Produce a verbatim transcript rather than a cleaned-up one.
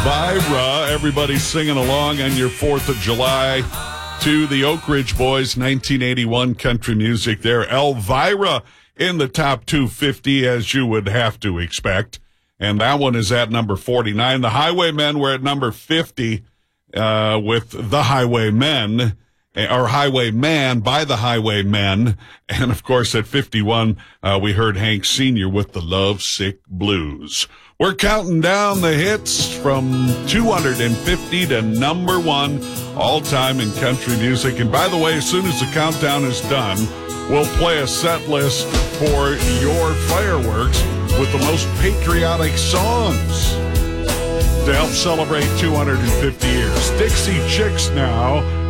Elvira. Everybody singing along on your fourth of July to the Oak Ridge Boys, nineteen eighty-one country music there. Elvira in the top two fifty, as you would have to expect. And that one is at number forty-nine. The Highwaymen were at number fifty uh, with The Highwaymen, or Highwayman by The Highwaymen. And, of course, at fifty-one, uh, we heard Hank Senior with The Lovesick Blues. We're counting down the hits from two hundred fifty to number one all-time in country music. And by the way, as soon as the countdown is done, we'll play a set list for your fireworks with the most patriotic songs to help celebrate two hundred fifty years. Dixie Chicks now.